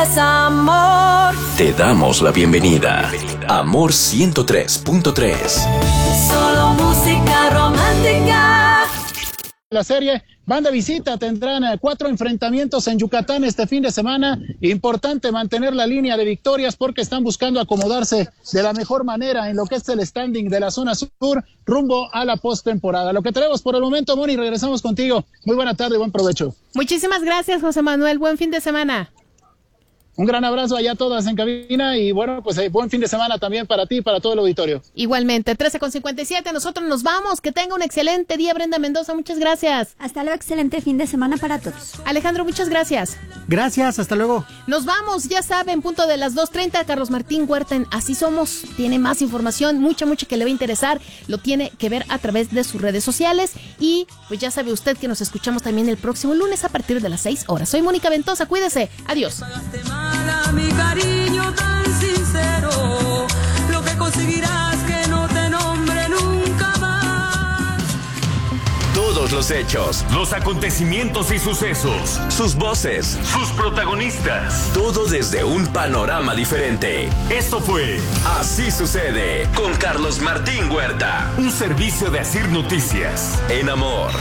Amor. Te damos la bienvenida. Amor 103.3. Solo música romántica. La serie Banda Visita tendrán 4 enfrentamientos en Yucatán este fin de semana. Importante mantener la línea de victorias porque están buscando acomodarse de la mejor manera en lo que es el standing de la zona sur rumbo a la postemporada. Lo que tenemos por el momento, Moni, regresamos contigo. Muy buena tarde y buen provecho. Muchísimas gracias, José Manuel. Buen fin de semana. Un gran abrazo allá a todas en cabina y bueno, pues buen fin de semana también para ti y para todo el auditorio. Igualmente, 13:57, nosotros nos vamos. Que tenga un excelente día, Brenda Mendoza, muchas gracias. Hasta luego, excelente fin de semana para todos. Alejandro, muchas gracias. Gracias, hasta luego. Nos vamos, ya saben, punto de las 2:30, Carlos Martín Huerta en Así Somos. Tiene más información, mucha que le va a interesar. Lo tiene que ver a través de sus redes sociales. Y pues ya sabe usted que nos escuchamos también el próximo lunes a partir de las 6 horas. Soy Mónica Ventosa, cuídese. Adiós. Mi cariño tan sincero, lo que conseguirás que no te nombre nunca más. Todos los hechos, los acontecimientos y sucesos, sus voces, sus protagonistas, todo desde un panorama diferente. Esto fue Así Sucede con Carlos Martín Huerta, un servicio de Asir Noticias. En Amor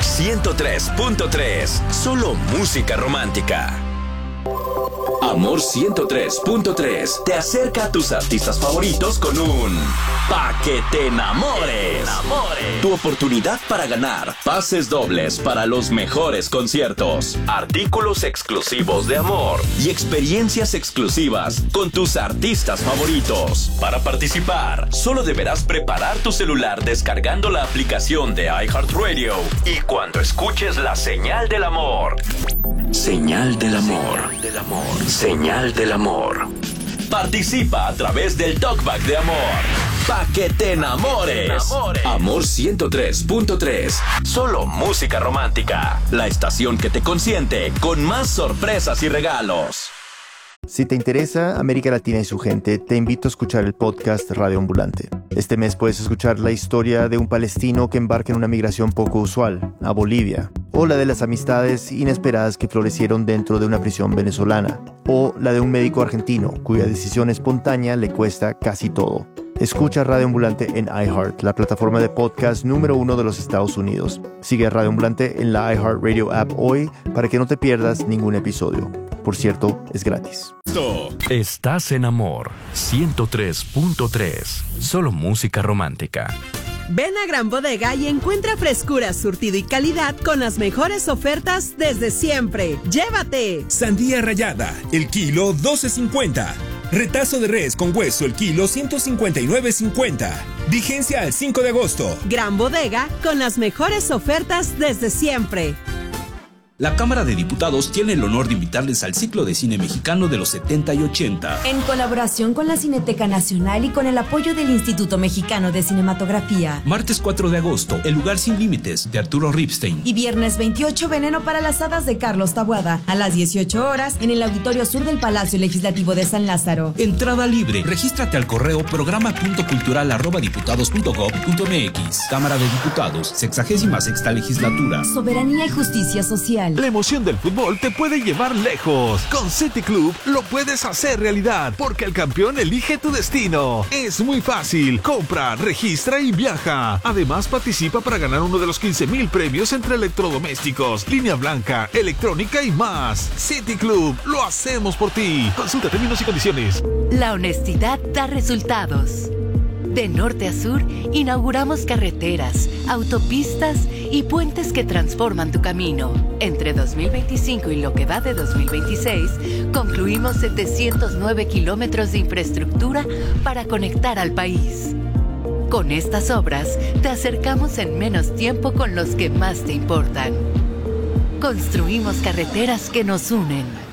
103.3, solo música romántica. Amor 103.3 te acerca a tus artistas favoritos con un Pa' que te enamores. Tu oportunidad para ganar pases dobles para los mejores conciertos, artículos exclusivos de Amor y experiencias exclusivas con tus artistas favoritos. Para participar, solo deberás preparar tu celular descargando la aplicación de iHeartRadio y cuando escuches la señal del amor. Señal del amor. Señal del amor. Participa a través del Talkback de Amor. Pa' que te enamores. Amor 103.3. Solo música romántica. La estación que te consiente con más sorpresas y regalos. Si te interesa América Latina y su gente, te invito a escuchar el podcast Radio Ambulante. Este mes puedes escuchar la historia de un palestino que embarca en una migración poco usual, a Bolivia, o la de las amistades inesperadas que florecieron dentro de una prisión venezolana, o la de un médico argentino cuya decisión espontánea le cuesta casi todo. Escucha Radio Ambulante en iHeart, la plataforma de podcast número 1 de los Estados Unidos. Sigue a Radio Ambulante en la iHeartRadio app hoy para que no te pierdas ningún episodio. Por cierto, es gratis. Estás en Amor 103.3. Solo música romántica. Ven a Gran Bodega y encuentra frescura, surtido y calidad con las mejores ofertas desde siempre. ¡Llévate! Sandía rallada, el kilo 12.50. Retazo de res con hueso, el kilo 159.50. Vigencia al 5 de agosto. Gran Bodega con las mejores ofertas desde siempre. La Cámara de Diputados tiene el honor de invitarles al ciclo de cine mexicano de los 70 y 80. En colaboración con la Cineteca Nacional y con el apoyo del Instituto Mexicano de Cinematografía. Martes 4 de agosto, El lugar sin límites, de Arturo Ripstein. Y viernes 28, Veneno para las hadas, de Carlos Taboada, a las 18 horas, en el Auditorio Sur del Palacio Legislativo de San Lázaro. Entrada libre. Regístrate al correo programa.cultural@diputados.gov.mx. Cámara de Diputados, 66ª Legislatura. Soberanía y justicia social. La emoción del fútbol te puede llevar lejos. Con City Club lo puedes hacer realidad, porque el campeón elige tu destino. Es muy fácil. Compra, registra y viaja. Además, participa para ganar uno de los 15,000 premios entre electrodomésticos, línea blanca, electrónica y más. City Club, lo hacemos por ti. Consulta términos y condiciones. La honestidad da resultados. De norte a sur, inauguramos carreteras, autopistas y puentes que transforman tu camino. Entre 2025 y lo que va de 2026, concluimos 709 kilómetros de infraestructura para conectar al país. Con estas obras, te acercamos en menos tiempo con los que más te importan. Construimos carreteras que nos unen.